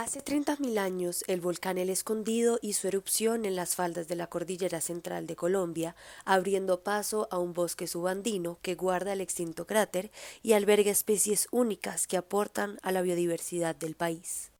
Hace 30.000 años, el volcán El Escondido hizo erupción en las faldas de la cordillera central de Colombia, abriendo paso a un bosque subandino que guarda el extinto cráter y alberga especies únicas que aportan a la biodiversidad del país.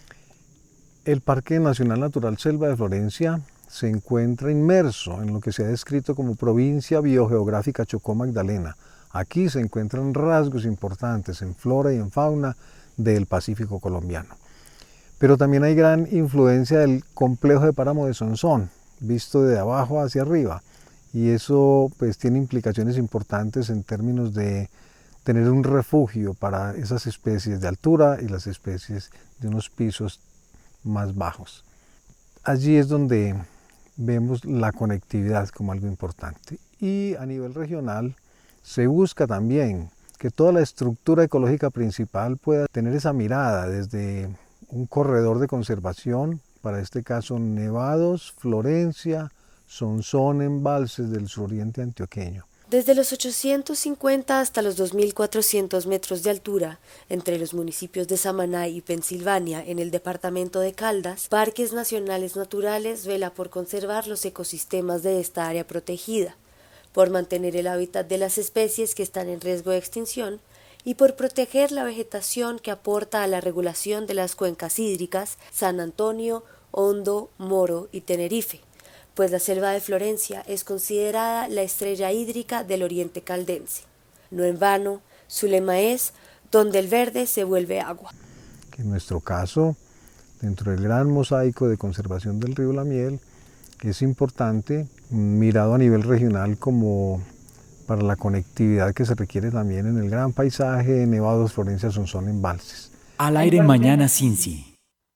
El Parque Nacional Natural Selva de Florencia se encuentra inmerso en lo que se ha descrito como provincia biogeográfica Chocó Magdalena. Aquí se encuentran rasgos importantes en flora y en fauna del Pacífico colombiano. Pero también hay gran influencia del complejo de páramo de Sonsón, visto de abajo hacia arriba. Y eso pues tiene implicaciones importantes en términos de tener un refugio para esas especies de altura y las especies de unos pisos más bajos. Allí es donde vemos la conectividad como algo importante. Y a nivel regional se busca también que toda la estructura ecológica principal pueda tener esa mirada desde un corredor de conservación, para este caso Nevados, Florencia, Sonsón, embalses del suroriente antioqueño. Desde los 850 hasta los 2.400 metros de altura, entre los municipios de Samaná y Pensilvania, en el departamento de Caldas, Parques Nacionales Naturales vela por conservar los ecosistemas de esta área protegida, por mantener el hábitat de las especies que están en riesgo de extinción y por proteger la vegetación que aporta a la regulación de las cuencas hídricas San Antonio, Hondo, Moro y Tenerife, pues la selva de Florencia es considerada la estrella hídrica del oriente caldense. No en vano, su lema es donde el verde se vuelve agua. En nuestro caso, dentro del gran mosaico de conservación del río La Miel, es importante, mirado a nivel regional como para la conectividad que se requiere también en el gran paisaje Nevados, Florencia, Sonsón, embalses. Al aire mañana Cincy.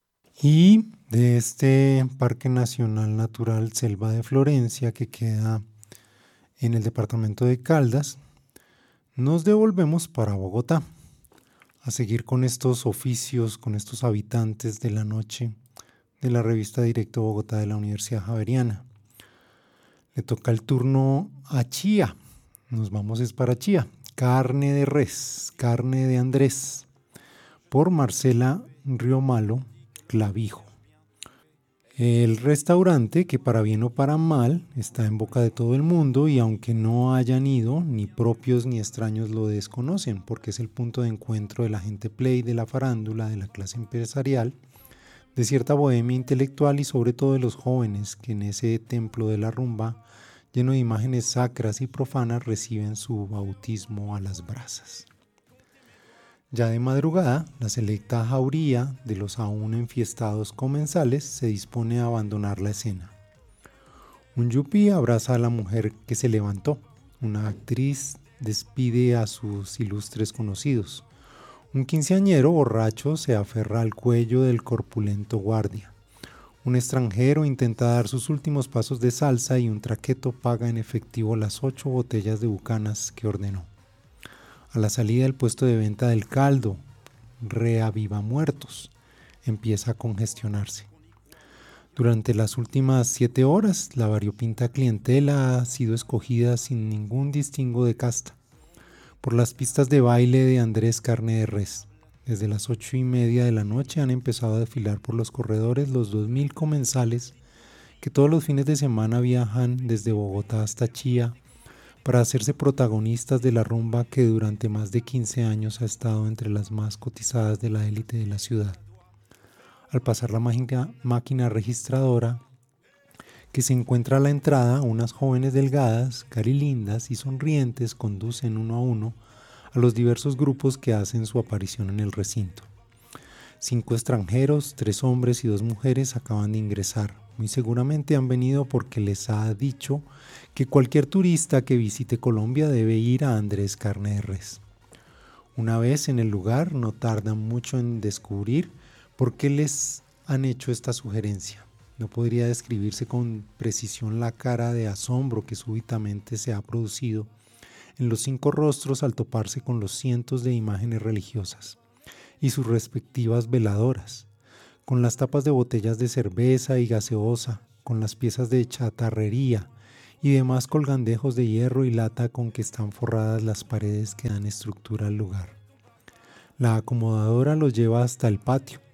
Y de este Parque Nacional Natural Selva de Florencia, que queda en el departamento de Caldas, nos devolvemos para Bogotá a seguir con estos oficios, con estos habitantes de la noche de la revista Directo Bogotá de la Universidad Javeriana. Le toca el turno a Chía. Nos vamos es para Chía. Carne de res, carne de Andrés, por Marcela Riomalo Clavijo. El restaurante, que para bien o para mal está en boca de todo el mundo, y aunque no hayan ido, ni propios ni extraños lo desconocen, porque es el punto de encuentro de la gente play, de la farándula, de la clase empresarial, de cierta bohemia intelectual y sobre todo de los jóvenes que en ese templo de la rumba, lleno de imágenes sacras y profanas, reciben su bautismo a las brasas. Ya de madrugada, la selecta jauría de los aún enfiestados comensales se dispone a abandonar la escena. Un yupí abraza a la mujer que se levantó. Una actriz despide a sus ilustres conocidos. Un quinceañero borracho se aferra al cuello del corpulento guardia. Un extranjero intenta dar sus últimos pasos de salsa y un traqueto paga en efectivo las 8 botellas de bucanas que ordenó. A la salida del puesto de venta del caldo, Reavivamuertos, empieza a congestionarse. Durante las últimas 7 horas, la variopinta clientela ha sido escogida sin ningún distingo de casta por las pistas de baile de Andrés Carne de Res. Desde las 8:30 de la noche han empezado a desfilar por los corredores los 2.000 comensales que todos los fines de semana viajan desde Bogotá hasta Chía para hacerse protagonistas de la rumba que durante más de 15 años ha estado entre las más cotizadas de la élite de la ciudad. Al pasar la máquina registradora que se encuentra a la entrada, unas jóvenes delgadas, carilindas y sonrientes conducen uno a uno a los diversos grupos que hacen su aparición en el recinto. 5 extranjeros, 3 hombres y 2 mujeres acaban de ingresar. Muy seguramente han venido porque les ha dicho que cualquier turista que visite Colombia debe ir a Andrés Carne de Res. Una vez en el lugar, no tardan mucho en descubrir por qué les han hecho esta sugerencia. No podría describirse con precisión la cara de asombro que súbitamente se ha producido en los 5 rostros al toparse con los cientos de imágenes religiosas y sus respectivas veladoras, con las tapas de botellas de cerveza y gaseosa, con las piezas de chatarrería y demás colgandejos de hierro y lata con que están forradas las paredes que dan estructura al lugar. La acomodadora los lleva hasta el patio,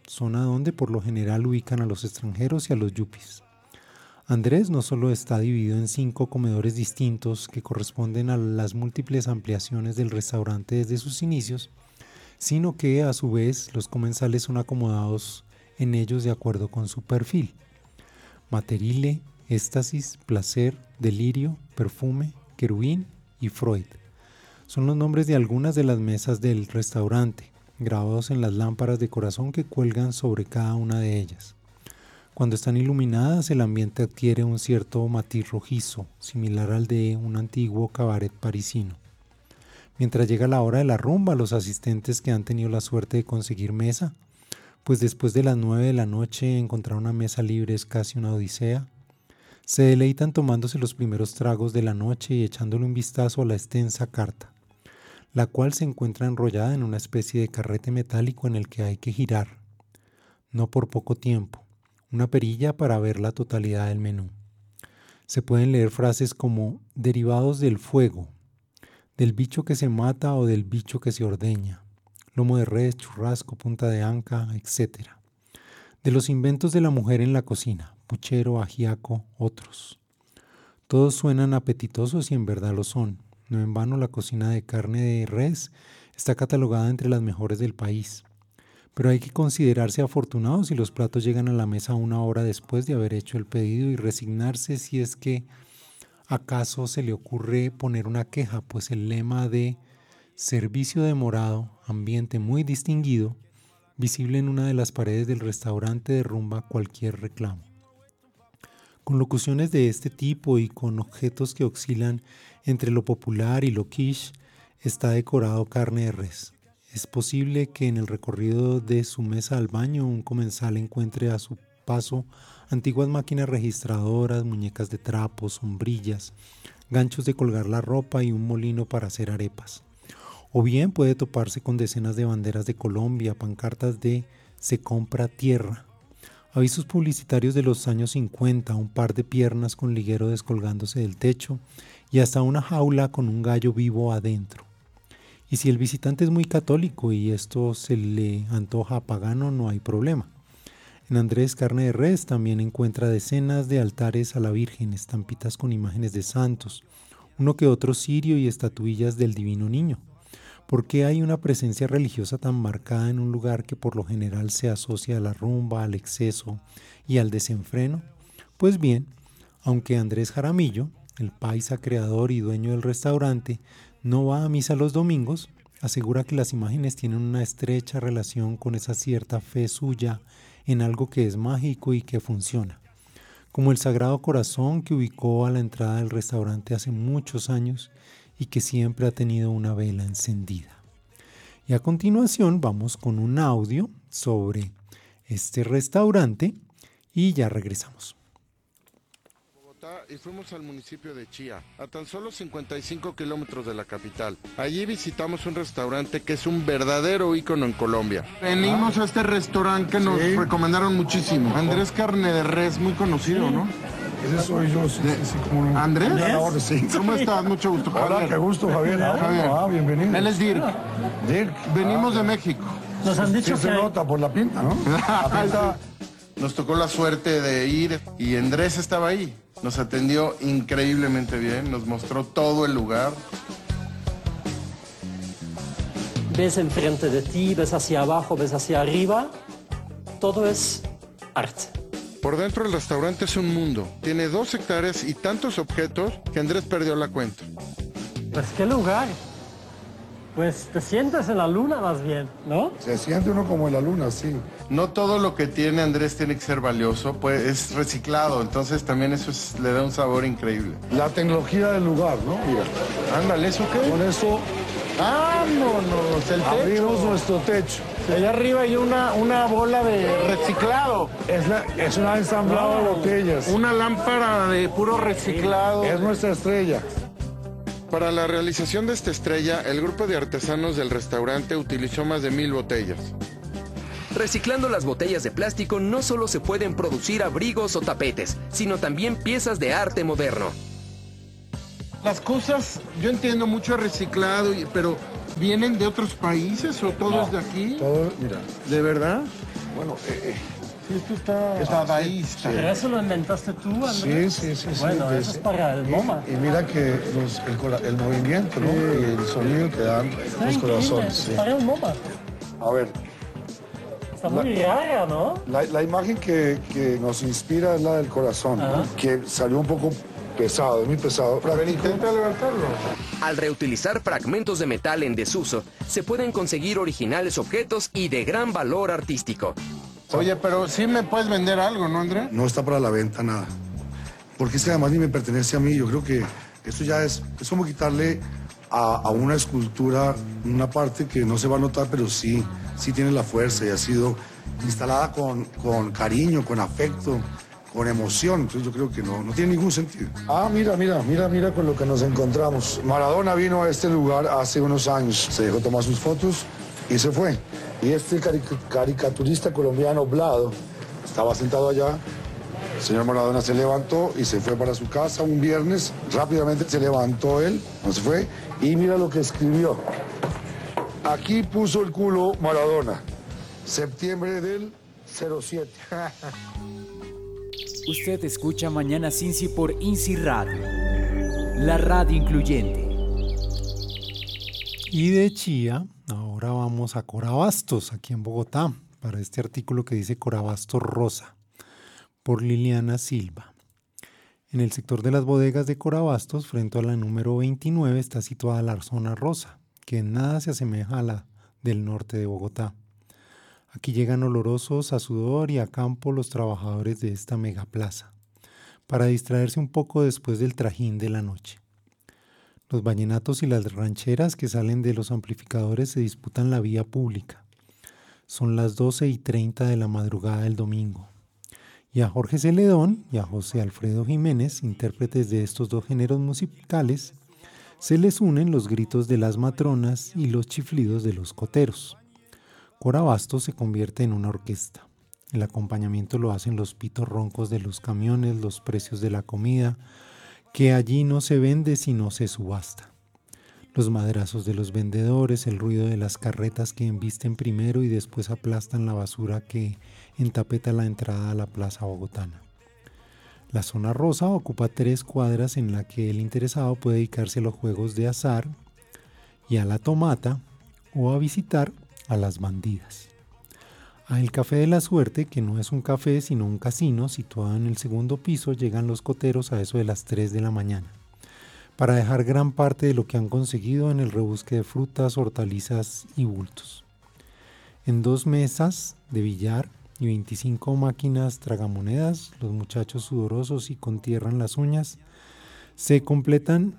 zona donde por lo general ubican a los extranjeros y a los yuppies. Andrés no solo está dividido en 5 comedores distintos que corresponden a las múltiples ampliaciones del restaurante desde sus inicios, sino que a su vez los comensales son acomodados en ellos de acuerdo con su perfil. Materile, éxtasis, placer, delirio, perfume, querubín y Freud. Son los nombres de algunas de las mesas del restaurante, grabados en las lámparas de corazón que cuelgan sobre cada una de ellas. Cuando están iluminadas, el ambiente adquiere un cierto matiz rojizo, similar al de un antiguo cabaret parisino. Mientras llega la hora de la rumba, los asistentes que han tenido la suerte de conseguir mesa, pues después de las 9 de la noche encontrar una mesa libre es casi una odisea, se deleitan tomándose los primeros tragos de la noche y echándole un vistazo a la extensa carta, la cual se encuentra enrollada en una especie de carrete metálico en el que hay que girar, no por poco tiempo, una perilla para ver la totalidad del menú. Se pueden leer frases como derivados del fuego, del bicho que se mata o del bicho que se ordeña, lomo de res, churrasco, punta de anca, etc. De los inventos de la mujer en la cocina, puchero, ajiaco, otros. Todos suenan apetitosos y en verdad lo son. No en vano la cocina de carne de res está catalogada entre las mejores del país. Pero hay que considerarse afortunados si los platos llegan a la mesa 1 hora después de haber hecho el pedido y resignarse si es que acaso se le ocurre poner una queja, pues el lema de servicio demorado, ambiente muy distinguido, visible en una de las paredes del restaurante derrumba cualquier reclamo. Con locuciones de este tipo y con objetos que oscilan entre lo popular y lo quiche, está decorado carne de res. Es posible que en el recorrido de su mesa al baño un comensal encuentre a su paso antiguas máquinas registradoras, muñecas de trapo, sombrillas, ganchos de colgar la ropa y un molino para hacer arepas. O bien puede toparse con decenas de banderas de Colombia, pancartas de "se compra tierra", avisos publicitarios de los años 50, un par de piernas con liguero descolgándose del techo y hasta una jaula con un gallo vivo adentro. Y si el visitante es muy católico y esto se le antoja pagano, no hay problema. En Andrés Carne de Res también encuentra decenas de altares a la Virgen, estampitas con imágenes de santos, uno que otro cirio y estatuillas del Divino Niño. ¿Por qué hay una presencia religiosa tan marcada en un lugar que por lo general se asocia a la rumba, al exceso y al desenfreno? Pues bien, aunque Andrés Jaramillo, el paisa creador y dueño del restaurante, no va a misa los domingos, asegura que las imágenes tienen una estrecha relación con esa cierta fe suya en algo que es mágico y que funciona, como el Sagrado Corazón que ubicó a la entrada del restaurante hace muchos años y que siempre ha tenido una vela encendida. Y a continuación vamos con un audio sobre este restaurante y ya regresamos. Y fuimos al municipio de Chía, a tan solo 55 kilómetros de la capital. Allí visitamos un restaurante que es un verdadero ícono en Colombia. Venimos a este restaurante que nos recomendaron muchísimo. Andrés Carne de Res, muy conocido, ¿no? Ese soy yo, sí, ¿cómo no? ¿Andrés? Sí. ¿Cómo estás? Mucho gusto, Javier. Hola, qué gusto, Javier. Javier. Bienvenido. Él es Dirk. Dirk. Venimos de México. Nos han dicho Sí, se nota por la pinta, ¿no? La pinta. Nos tocó la suerte de ir y Andrés estaba ahí. Nos atendió increíblemente bien, nos mostró todo el lugar. Ves enfrente de ti, ves hacia abajo, ves hacia arriba. Todo es arte. Por dentro el restaurante es un mundo. Tiene 2 hectáreas y tantos objetos que Andrés perdió la cuenta. Pues qué lugar. Pues te sientes en la luna más bien, ¿no? Se siente uno como en la luna, sí. No todo lo que tiene Andrés tiene que ser valioso, pues es reciclado, entonces también eso le da un sabor increíble. La tecnología del lugar, ¿no? Mira. Ándale, ¿eso qué? Con eso ¡Vámonos! El abrimos techo. nuestro techo. Allá arriba hay una bola de reciclado. Es una ensamblado de botellas. Una lámpara de puro reciclado. Es nuestra estrella. Para la realización de esta estrella, el grupo de artesanos del restaurante utilizó más de 1000 botellas. Reciclando las botellas de plástico no solo se pueden producir abrigos o tapetes, sino también piezas de arte moderno. Las cosas, yo entiendo mucho reciclado, pero ¿vienen de otros países o todo es de aquí? Todo, mira. ¿De verdad? Bueno, Sí, tú estás dadaísta. Pero eso lo inventaste tú, Andrés. sí. Bueno, sí, eso sí. es para el MoMA. Y mira que el movimiento, ¿no? Y el sonido que dan Está los increíble, corazones. es Sí. para el MoMA. A ver, Está muy rara, ¿no? la imagen que nos inspira es la del corazón, Ajá. que salió un poco pesado, es muy pesado. Intenta levantarlo. Al reutilizar fragmentos de metal en desuso, se pueden conseguir originales objetos y de gran valor artístico. Oye, pero sí me puedes vender algo, ¿no, André? No está para la venta nada. Porque es que además ni me pertenece a mí. Yo creo que esto ya es como quitarle a una escultura una parte que no se va a notar, pero sí tiene la fuerza y ha sido instalada con cariño, con afecto, con emoción. Entonces yo creo que no tiene ningún sentido. Ah, mira con lo que nos encontramos. Maradona vino a este lugar hace unos años. Se dejó tomar sus fotos y se fue. Y este caricaturista colombiano, Blado, estaba sentado allá. El señor Maradona se levantó y se fue para su casa un viernes. Rápidamente se levantó él, no se fue, y mira lo que escribió. Aquí puso el culo Maradona. Septiembre del 07. Usted escucha Mañana Cincy por INSI Radio, la radio incluyente. Y de Chía, ahora vamos a Corabastos, aquí en Bogotá, para este artículo que dice Corabastos Rosa, por Liliana Silva. En el sector de las bodegas de Corabastos, frente a la número 29, está situada la zona rosa, que en nada se asemeja a la del norte de Bogotá. Aquí llegan olorosos a sudor y a campo los trabajadores de esta megaplaza, para distraerse un poco después del trajín de la noche. Los vallenatos y las rancheras que salen de los amplificadores se disputan la vía pública. Son las 12:30 de la madrugada del domingo. Y a Jorge Celedón y a José Alfredo Jiménez, intérpretes de estos dos géneros musicales, se les unen los gritos de las matronas y los chiflidos de los coteros. Corabastos se convierte en una orquesta. El acompañamiento lo hacen los pitos roncos de los camiones, los precios de la comida, que allí no se vende sino se subasta. Los madrazos de los vendedores, el ruido de las carretas que embisten primero y después aplastan la basura que entapeta la entrada a la plaza bogotana. La zona rosa ocupa 3 cuadras en la que el interesado puede dedicarse a los juegos de azar y a la tomata o a visitar a las bandidas. Al Café de la Suerte, que no es un café sino un casino situado en el segundo piso, llegan los coteros a eso de las 3 de la mañana, para dejar gran parte de lo que han conseguido en el rebusque de frutas, hortalizas y bultos. En 2 mesas de billar y 25 máquinas tragamonedas, los muchachos sudorosos y con tierra en las uñas, se completan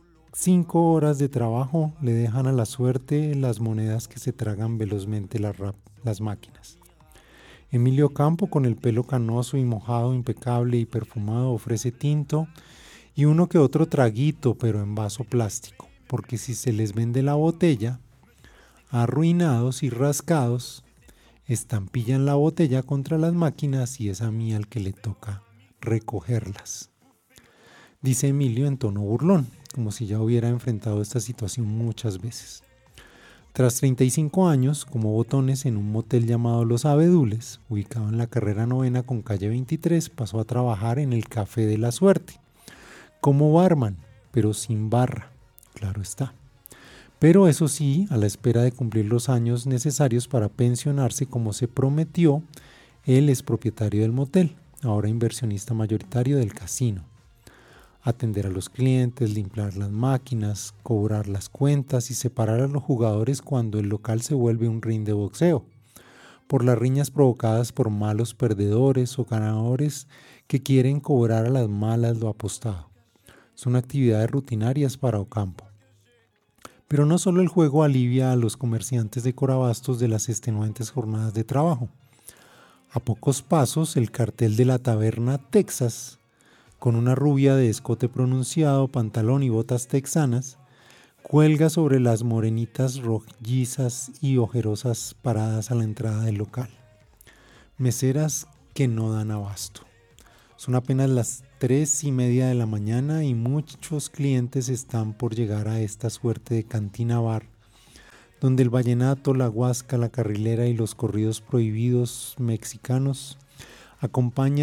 5 horas de trabajo, le dejan a la suerte las monedas que se tragan velozmente las máquinas. Emilio Campo, con el pelo canoso y mojado, impecable y perfumado, ofrece tinto y uno que otro traguito, pero en vaso plástico, porque si se les vende la botella, arruinados y rascados, estampillan la botella contra las máquinas y es a mí al que le toca recogerlas. Dice Emilio en tono burlón, como si ya hubiera enfrentado esta situación muchas veces. Tras 35 años como botones en un motel llamado Los Abedules, ubicado en la carrera 9 con calle 23, pasó a trabajar en el Café de la Suerte, como barman, pero sin barra, claro está. Pero eso sí, a la espera de cumplir los años necesarios para pensionarse como se prometió, él es propietario del motel, ahora inversionista mayoritario del casino. Atender a los clientes, limpiar las máquinas, cobrar las cuentas y separar a los jugadores cuando el local se vuelve un ring de boxeo, por las riñas provocadas por malos perdedores o ganadores que quieren cobrar a las malas lo apostado. Son actividades rutinarias para Ocampo. Pero no solo el juego alivia a los comerciantes de Corabastos de las extenuantes jornadas de trabajo. A pocos pasos, el cartel de la taberna Texas, con una rubia de escote pronunciado, pantalón y botas texanas, cuelga sobre las morenitas rojizas y ojerosas paradas a la entrada del local. Meseras que no dan abasto. Son apenas las 3:30 de la mañana y muchos clientes están por llegar a esta suerte de cantina bar, donde el vallenato, la huasca, la carrilera y los corridos prohibidos mexicanos acompañan